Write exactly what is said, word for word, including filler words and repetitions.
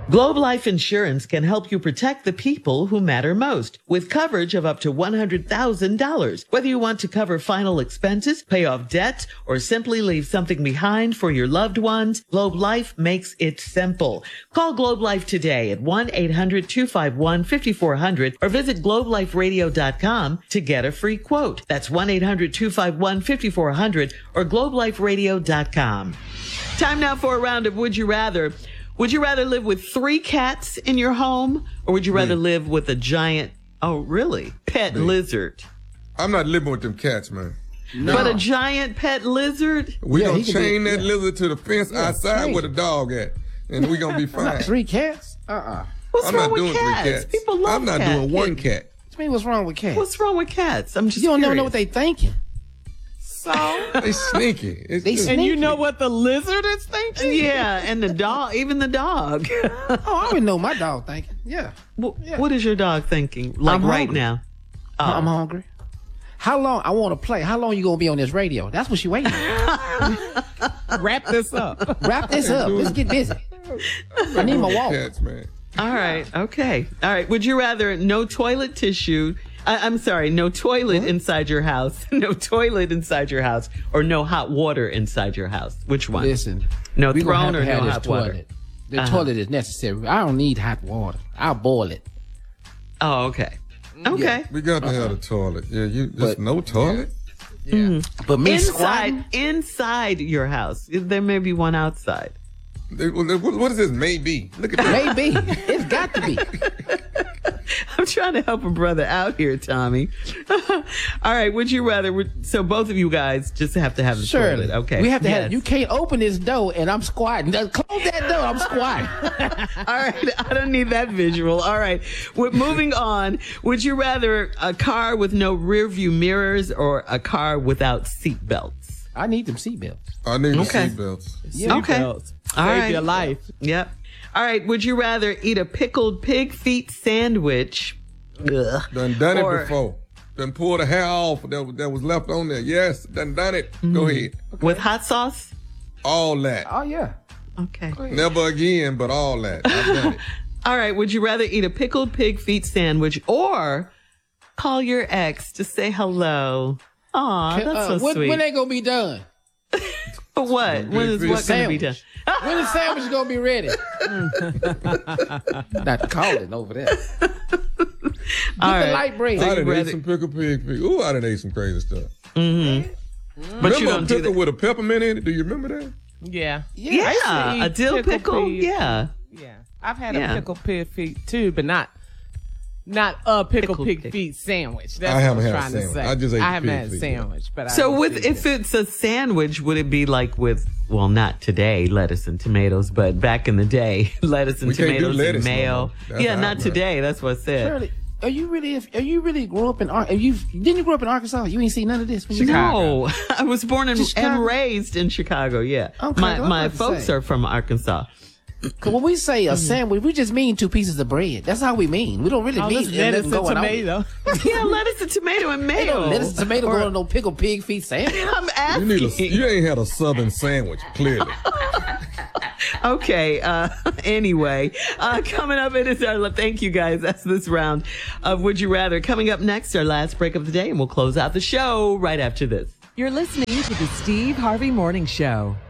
Globe Life Insurance can help you protect the people who matter most with coverage of up to one hundred thousand dollars. Whether you want to cover final expenses, pay off debt, or simply leave something behind for your loved ones, Globe Life makes it simple. Call Globe Life today at one eight hundred two five one five four zero zero or visit globe life radio dot com to get a free quote. That's one eight hundred two five one five four zero zero or globe life radio dot com. Time now for a round of Would You Rather. Would you rather live with three cats in your home, or would you rather Me. live with a giant, oh, really, pet Me. lizard? I'm not living with them cats, man. No. But a giant pet lizard? We Yeah, gonna he can chain be- that yeah. lizard to the fence Yeah, outside chain with a it. dog at, and we gonna be fine. Three cats? Uh-uh. What's I'm wrong not with doing cats? three cats. People love I'm not cat doing one kittens. cat. What you mean, what's wrong with cats? What's wrong with cats? I'm just You don't never curious. know what they thinking. So, They sneaky. It's They just- sneaky. and you know what the lizard is thinking? Yeah, and the dog, even the dog. Oh, I already know my dog thinking. Yeah. Wh- Yeah. What is your dog thinking? Like I'm right hungry. now? I'm hungry. How long? I want to play. How long you going to be on this radio? That's what she waiting on. Wrap this up. Wrap this up. Let's get busy. I need my wallet. cats, man. All right. Okay. All right. Would you rather no toilet tissue? I, I'm sorry, no toilet inside your house, no toilet inside your house, or no hot water inside your house? Which one? Listen. No we gonna throne have or to have no this hot toilet. water? The Uh-huh. toilet is necessary. I don't need hot water. I'll boil it. Oh, okay. Okay. We got to have a toilet. Yeah, you just But- no toilet. Yeah. But me Inside, squatting, inside your house. There may be one outside. They- What what is this? Maybe. Look at that. maybe. It's got to be. I'm trying to help a brother out here, Tommy. All right. Would you rather? would- So both of you guys just have to have the Surely. toilet. Okay. We have to Yes. have You can't open this door and I'm squatting. Now, close that door. I'm squatting. All right. I don't need that visual. All right. We're moving on. Would you rather a car with no rear view mirrors or a car without seat belts? I need them seatbelts. I need Okay. the seatbelts. Yeah. Okay. Seatbelts. All Save right. your life. Yep. All right. Would you rather eat a pickled pig feet sandwich? Ugh. Done done Or- it before. Done pulled the hair off that, was- that was left on there. Yes, done done it. Mm-hmm. Go ahead. With hot sauce? All that. Oh, yeah. Okay. Never again, but all that. I've done it. All right. Would you rather eat a pickled pig feet sandwich or call your ex to say hello? Aw, that's Uh, so when, sweet. when they going to be done? But what? When is feet what going to be done? sandwich. When the sandwich going to be ready? Not calling over there. Get All the right. light bread. I done rather- ate some pickled pig feet. Ooh, I done ate some crazy stuff. But remember you a don't do pickle that. with a peppermint in it? Do you remember that? Yeah. Yeah, I used to a eat dill pickle pickle. peas. Yeah. Yeah. I've had Yeah. a pickle pig feet too, but not not a pickle, Pickle pig pig. feet sandwich. That's I what haven't I was had a trying to sandwich. say. I just ate I the haven't pig had a feet, sandwich, but I So would with do if that. it's a sandwich, would it be like with well, not today, lettuce and tomatoes, but back in the day, lettuce and We can't do tomatoes and lettuce no mayo. more. That's Yeah, out not now. today. That's what I said. Shirley, are you really? Are you really grew up in? Ar- Are you didn't you grow up in Arkansas? You ain't seen none of this. When you- No, I was born and, Just and Chicago? raised in Chicago. Yeah, Okay, my well, my I was about to folks say. are from Arkansas. Cause when we say a sandwich, we just mean two pieces of bread. That's how we mean. We don't really Oh, mean this nothing lettuce and going on. tomato. Yeah, lettuce and tomato and Ain't mayo. no lettuce, tomato, Or- going on no pickled pig feet sandwich. I'm You asking. need a, you ain't had a southern sandwich, clearly. Okay. Uh, anyway, uh, coming up, it is our thank you guys. That's this round of Would You Rather. Coming up next, our last break of the day, and we'll close out the show right after this. You're listening to the Steve Harvey Morning Show.